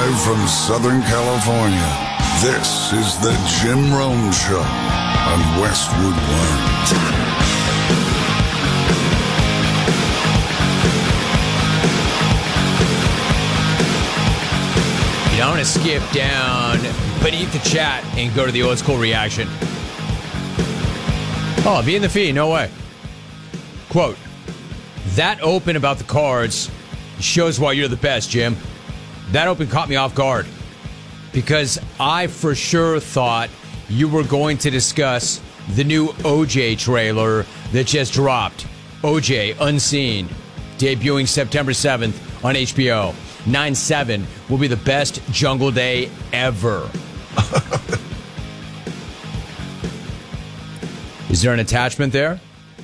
Live from Southern California, this is the Jim Rome Show on Westwood One. You know, I'm going to skip down beneath the chat and go to the old school reaction. Oh, be in the feed, no way. Quote, that open about the cards shows why you're the best, Jim. That open caught me off guard because I for sure thought you were going to discuss the new OJ trailer that just dropped. OJ Unseen, debuting September 7th on HBO. 9/7 will be the best Jungle Day ever. Is there an attachment there?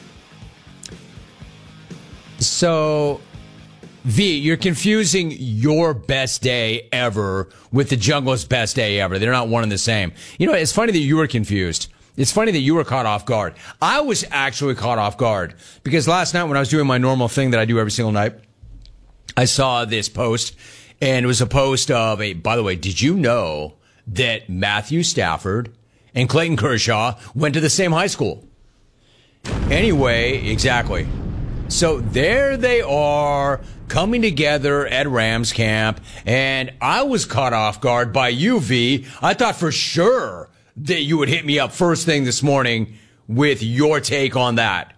So, V, you're confusing your best day ever with the Jungle's best day ever. They're not one and the same. You know, it's funny that you were confused. It's funny that you were caught off guard. I was actually caught off guard because last night when I was doing my normal thing that I do every single night, I saw this post, and it was a post of by the way, did you know that Matthew Stafford and Clayton Kershaw went to the same high school? Anyway, exactly. So there they are coming together at Rams camp, and I was caught off guard by you, V. I thought for sure that you would hit me up first thing this morning with your take on that.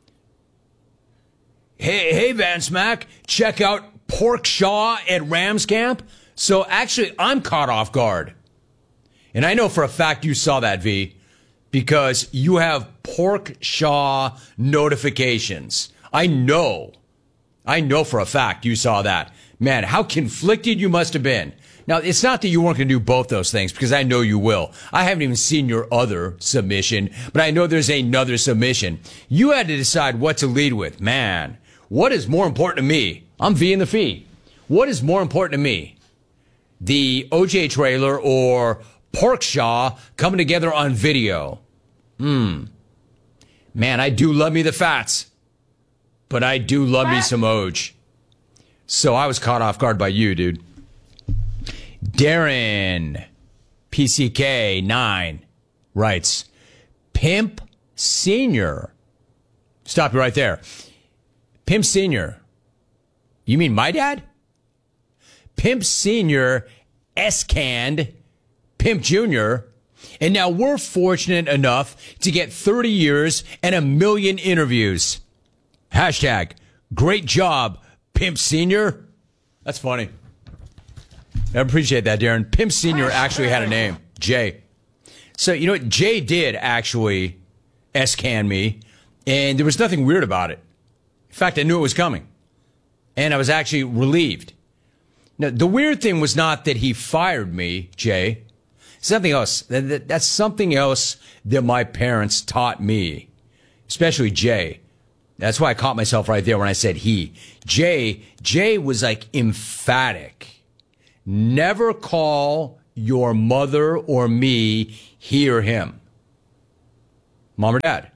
Hey, Vance Mac, check out Pork Shaw at Rams camp. So actually, I'm caught off guard. And I know for a fact you saw that, V, because you have Pork Shaw notifications. I know for a fact you saw that. Man, how conflicted you must have been. Now, it's not that you weren't going to do both those things, because I know you will. I haven't even seen your other submission, but I know there's another submission. You had to decide what to lead with. Man, what is more important to me? I'm V in the feed. What is more important to me? The OJ trailer or Pork Shaw coming together on video? Man, I do love me the fats, but I do love me some Oj. So I was caught off guard by you, dude. Darren, PCK9, writes, Pimp Senior. Stop you right there. Pimp Senior. You mean my dad? Pimp Senior S-canned Pimp Jr., and now we're fortunate enough to get 30 years and 1 million interviews. Hashtag, great job, Pimp Senior. That's funny. I appreciate that, Darren. Pimp Senior actually had a name, Jay. So, you know what? Jay did actually S-can me, and there was nothing weird about it. In fact, I knew it was coming, and I was actually relieved. Now, the weird thing was not that he fired me, Jay. Something else. That's something else that my parents taught me, especially Jay. That's why I caught myself right there when I said he. Jay was like emphatic. Never call your mother or me he or him. Mom or dad.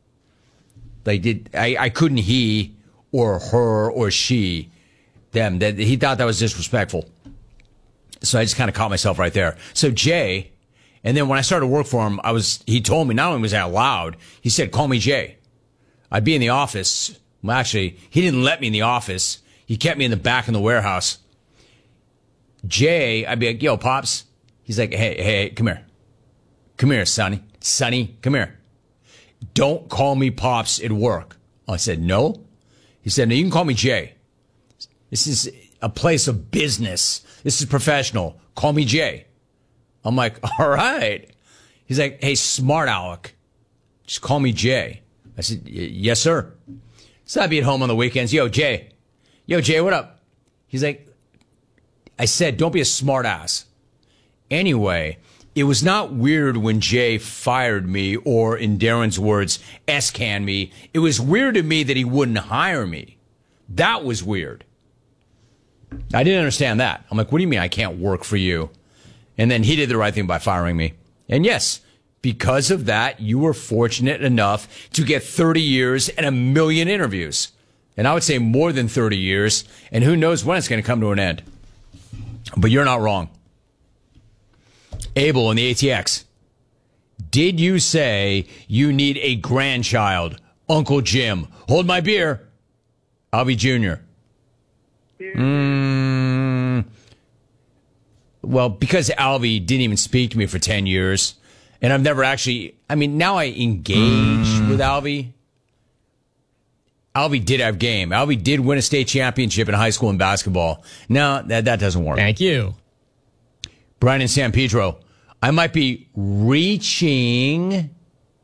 I couldn't he or her or she, them. He thought that was disrespectful. So I just kind of caught myself right there. So Jay, and then when I started to work for him, he told me, not only was that loud, he said, call me Jay. I'd be in the office. Well, actually, he didn't let me in the office. He kept me in the back in the warehouse. Jay, I'd be like, yo, Pops. He's like, hey, come here. Come here, Sonny. Sonny, come here. Don't call me Pops at work. I said, no. He said, no, you can call me Jay. This is a place of business. This is professional. Call me Jay. I'm like, all right. He's like, hey, smart Alec. Just call me Jay. I said, yes, sir. So I'd be at home on the weekends. Yo, Jay, what up? He's like, I said, don't be a smart ass. Anyway, it was not weird when Jay fired me or, in Darren's words, S-can me. It was weird to me that he wouldn't hire me. That was weird. I didn't understand that. I'm like, what do you mean I can't work for you? And then he did the right thing by firing me. And yes, because of that, you were fortunate enough to get 30 years and 1 million interviews. And I would say more than 30 years. And who knows when it's going to come to an end. But you're not wrong. Abel in the ATX. Did you say you need a grandchild? Uncle Jim. Hold my beer. Albie Jr. Well, because Albie didn't even speak to me for 10 years, and I've never actually, now I engage with Albie. Albie did have game. Albie did win a state championship in high school in basketball. No, that doesn't work. Thank you. Brian in San Pedro. I might be reaching,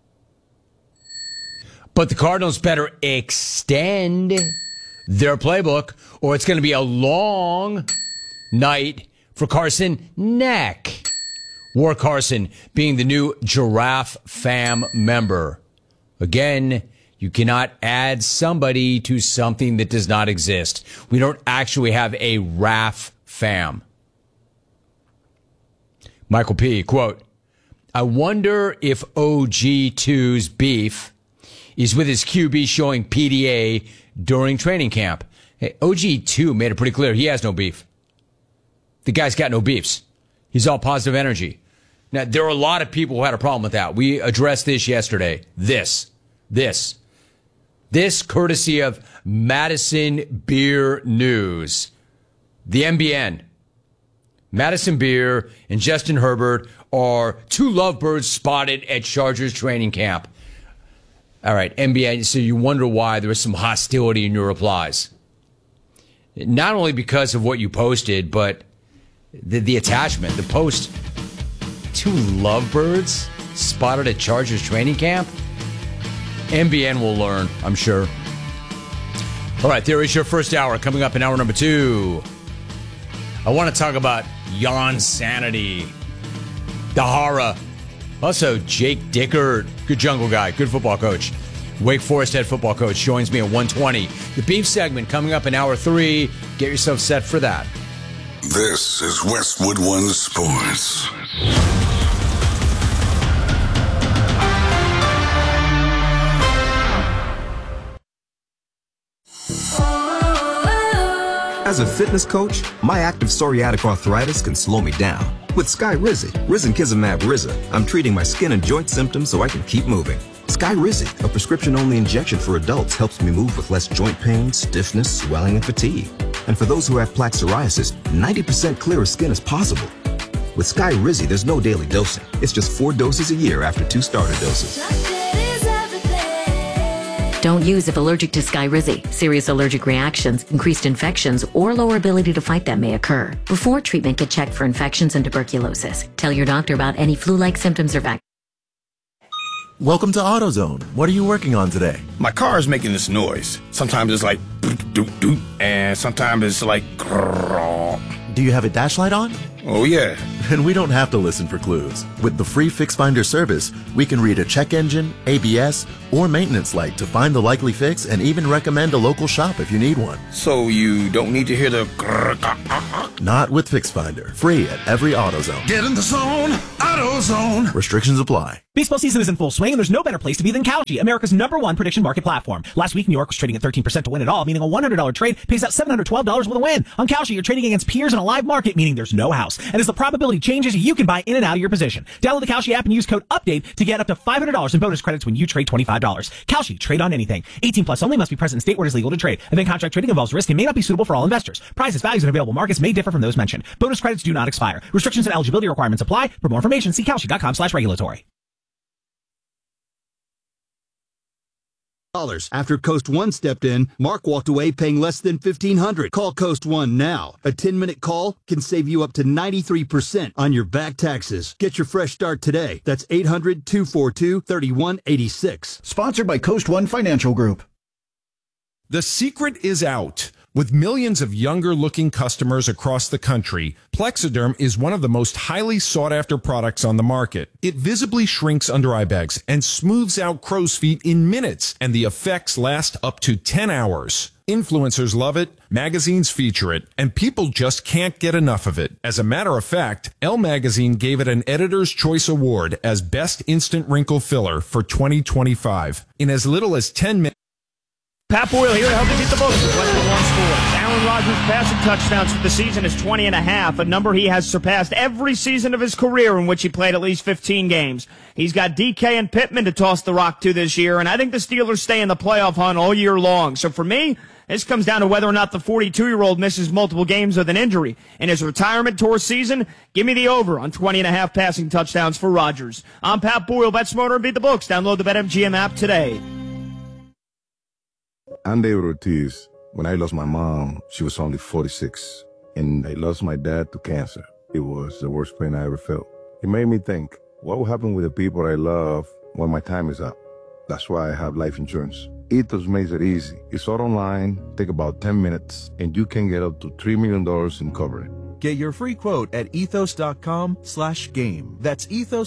but the Cardinals better extend their playbook, or it's going to be a long night for Carson Neck. War Carson being the new Giraffe Fam member. Again, you cannot add somebody to something that does not exist. We don't actually have a RAF Fam. Michael P., quote, I wonder if OG2's beef is with his QB showing PDA during training camp. Hey, OG2 made it pretty clear he has no beef. The guy's got no beefs. He's all positive energy. Now, there are a lot of people who had a problem with that. We addressed this yesterday. This courtesy of Madison Beer News. The MBN. Madison Beer and Justin Herbert are two lovebirds spotted at Chargers training camp. All right, MBN, so you wonder why there was some hostility in your replies. Not only because of what you posted, but the attachment, the post. Two lovebirds spotted at Chargers training camp? MBN will learn, I'm sure. All right, there is your first hour. Coming up in hour number 2. I want to talk about Jan Sanity, the horror. Also, Jake Dickert, good jungle guy, good football coach. Wake Forest head football coach joins me at 1:20. The beef segment coming up in hour 3. Get yourself set for that. This is Westwood One Sports. As a fitness coach, my active psoriatic arthritis can slow me down. With Skyrizi, Risankizumab Riza, I'm treating my skin and joint symptoms so I can keep moving. Skyrizi, a prescription-only injection for adults, helps me move with less joint pain, stiffness, swelling, and fatigue. And for those who have plaque psoriasis, 90% clearer skin is possible. With Skyrizi, there's no daily dosing. It's just 4 doses a year after 2 starter doses. Don't use if allergic to Skyrizi. Serious allergic reactions, increased infections, or lower ability to fight them may occur. Before treatment, get checked for infections and tuberculosis. Tell your doctor about any flu-like symptoms or vaccines. Welcome to AutoZone. What are you working on today? My car is making this noise. Sometimes it's like doot doot, and sometimes it's like grrr. Do you have a dash light on? Oh yeah. And we don't have to listen for clues. With the free Fix Finder service, we can read a check engine, ABS, or maintenance light to find the likely fix and even recommend a local shop if you need one. So you don't need to hear the grrr. Not with Fix Finder. Free at every AutoZone. Get in the zone, AutoZone. Restrictions apply. Baseball season is in full swing, and there's no better place to be than Kalshi, America's #1 prediction market platform. Last week, New York was trading at 13% to win it all, meaning a $100 trade pays out $712 with a win. On Kalshi, you're trading against peers in a live market, meaning there's no house. And as the probability changes, you can buy in and out of your position. Download the Kalshi app and use code UPDATE to get up to $500 in bonus credits when you trade $25. Kalshi, trade on anything. 18 plus only, must be present in state where it is legal to trade. Event contract trading involves risk and may not be suitable for all investors. Prices, values, and available markets may differ from those mentioned. Bonus credits do not expire. Restrictions and eligibility requirements apply. For more information, see kalshi.com/regulatory. After Coast One stepped in, Mark walked away paying less than $1,500. Call Coast One now. A 10-minute call can save you up to 93% on your back taxes. Get your fresh start today. That's 800-242-3186. Sponsored by Coast One Financial Group. The secret is out. With millions of younger-looking customers across the country, Plexiderm is one of the most highly sought-after products on the market. It visibly shrinks under eye bags and smooths out crow's feet in minutes, and the effects last up to 10 hours. Influencers love it, magazines feature it, and people just can't get enough of it. As a matter of fact, Elle Magazine gave it an Editor's Choice Award as Best Instant Wrinkle Filler for 2025. In as little as 10 minutes, Pat Boyle here to help you beat the books with Westwood One Sports. Aaron Rodgers' passing touchdowns for the season is 20.5, a number he has surpassed every season of his career in which he played at least 15 games. He's got DK and Pittman to toss the rock to this year, and I think the Steelers stay in the playoff hunt all year long. So for me, this comes down to whether or not the 42-year-old misses multiple games with an injury. In his retirement tour season, give me the over on 20.5 passing touchdowns for Rodgers. I'm Pat Boyle. Bet smarter and beat the books. Download the BetMGM app today. I'm David Ortiz. When I lost my mom, she was only 46. And I lost my dad to cancer. It was the worst pain I ever felt. It made me think, what will happen with the people I love when my time is up? That's why I have life insurance. Ethos makes it easy. It's all online, take about 10 minutes, and you can get up to $3 million in coverage. Get your free quote at ethos.com/game. That's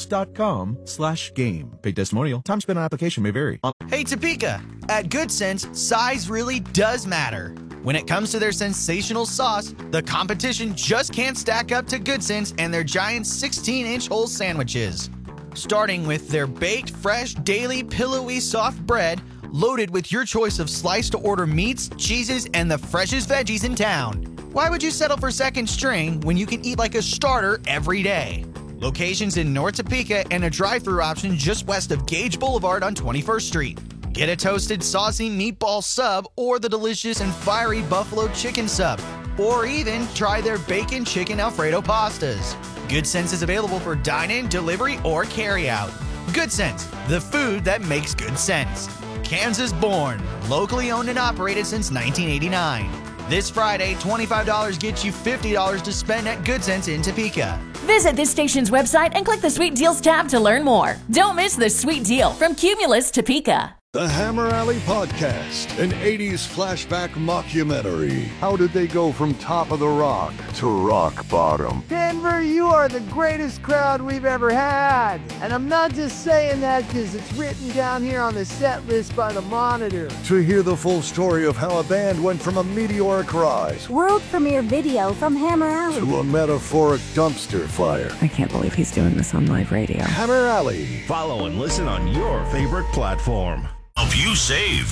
ethos.com/game. Paid testimonial. Time spent on application may vary. Hey, Topeka. At Good Sense, size really does matter. When it comes to their sensational sauce, the competition just can't stack up to Good Sense and their giant 16-inch whole sandwiches. Starting with their baked, fresh, daily, pillowy, soft bread, loaded with your choice of sliced-to-order meats, cheeses, and the freshest veggies in town. Why would you settle for second string when you can eat like a starter every day? Locations in North Topeka and a drive-thru option just west of Gage Boulevard on 21st Street. Get a toasted, saucy meatball sub or the delicious and fiery buffalo chicken sub. Or even try their bacon chicken Alfredo pastas. Good Sense is available for dine-in, delivery, or carry-out. Good Sense, the food that makes good sense. Kansas born, locally owned and operated since 1989. This Friday, $25 gets you $50 to spend at Good Sense in Topeka. Visit this station's website and click the Sweet Deals tab to learn more. Don't miss the sweet deal from Cumulus Topeka. The Hammer Alley Podcast, an 80s flashback mockumentary. How did they go from top of the rock to rock bottom? Denver, you are the greatest crowd we've ever had. And I'm not just saying that because it's written down here on the set list by the Monitor. To hear the full story of how a band went from a meteoric rise, world premiere video from Hammer Alley, to a metaphoric dumpster fire. I can't believe he's doing this on live radio. Hammer Alley. Follow and listen on your favorite platform. Help you save.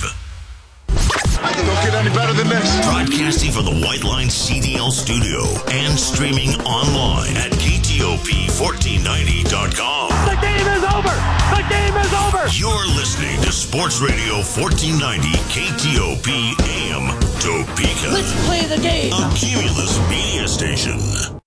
I can don't get any better than this. Broadcasting from the White Line CDL studio and streaming online at KTOP1490.com. The game is over! The game is over! You're listening to Sports Radio 1490 KTOP AM Topeka. Let's play the game! A Cumulus media station.